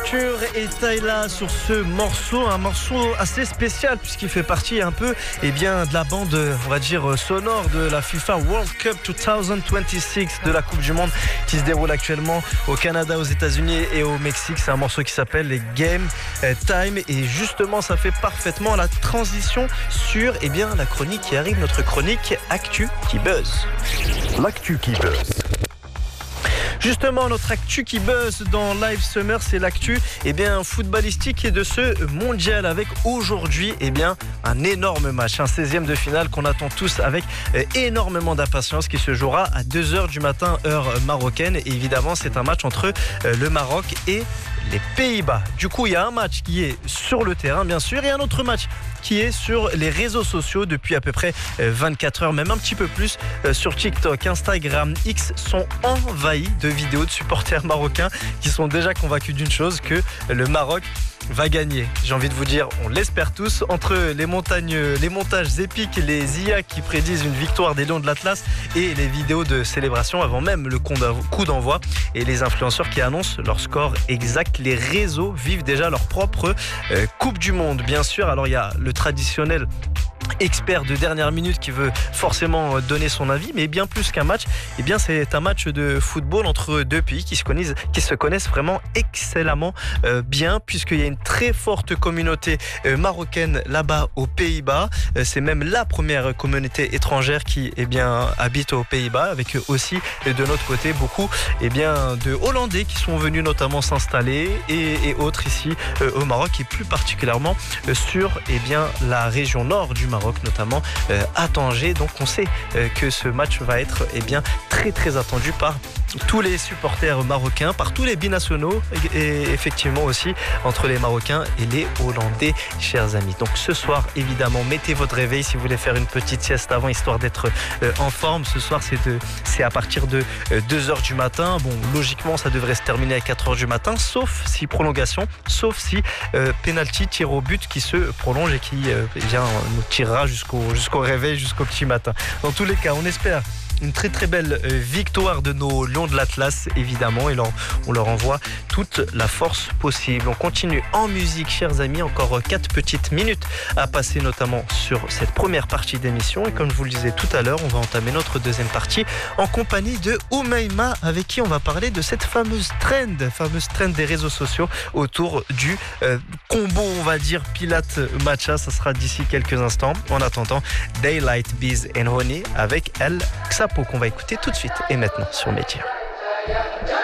Future et Tyla sur ce morceau, un morceau assez spécial puisqu'il fait partie un peu de la bande, on va dire, sonore de la FIFA World Cup 2026 de la Coupe du Monde qui se déroule actuellement au Canada, aux États-Unis et au Mexique. C'est un morceau qui s'appelle les Game Time et justement ça fait parfaitement la transition sur la chronique qui arrive, notre chronique Actu qui buzz. L'actu qui buzz. Justement, notre actu qui buzz dans Live Summer, c'est l'actu footballistique et de ce mondial avec aujourd'hui un énorme match, un 16e de finale qu'on attend tous avec énormément d'impatience qui se jouera à 2h du matin heure marocaine. Et évidemment, c'est un match entre le Maroc et les Pays-Bas. Du coup, il y a un match qui est sur le terrain, bien sûr, et un autre match qui est sur les réseaux sociaux depuis à peu près 24 heures, même un petit peu plus, sur TikTok, Instagram, X sont envahis de vidéos de supporters marocains qui sont déjà convaincus d'une chose, que le Maroc va gagner. J'ai envie de vous dire, on l'espère tous. Entre les montages épiques, les IA qui prédisent une victoire des Lions de l'Atlas et les vidéos de célébration avant même le coup d'envoi et les influenceurs qui annoncent leur score exact, les réseaux vivent déjà leur propre Coupe du Monde, bien sûr. Alors il y a le traditionnel expert de dernière minute qui veut forcément donner son avis, mais bien plus qu'un match, c'est un match de football entre deux pays qui se connaissent vraiment excellemment bien, puisqu'il y a une très forte communauté marocaine là-bas aux Pays-Bas. C'est même la première communauté étrangère qui habite aux Pays-Bas, avec aussi de notre côté beaucoup de Hollandais qui sont venus notamment s'installer et autres ici au Maroc, et plus particulièrement sur la région nord du Maroc, notamment à Tanger. Donc on sait que ce match va être très très attendu par tous les supporters marocains, par tous les binationaux, et effectivement aussi entre les Marocains et les Hollandais, chers amis. Donc ce soir, évidemment, mettez votre réveil si vous voulez faire une petite sieste avant, histoire d'être en forme. Ce soir, c'est à partir de 2h du matin. Bon, logiquement, ça devrait se terminer à 4h du matin, sauf si prolongation, sauf si penalty, tir au but qui se prolonge et qui nous tirera jusqu'au réveil, jusqu'au petit matin. Dans tous les cas, on espère une très très belle victoire de nos Lions de l'Atlas, évidemment, et on leur envoie toute la force possible. On continue en musique, chers amis, encore 4 petites minutes à passer, notamment sur cette première partie d'émission, et comme je vous le disais tout à l'heure, on va entamer notre deuxième partie en compagnie de Oumaima, avec qui on va parler de cette fameuse trend des réseaux sociaux autour du combo, on va dire, Pilate Matcha. Ça sera d'ici quelques instants. En attendant, Daylight, Bees and Honey avec El Xapo, qu'on va écouter tout de suite et maintenant sur Média.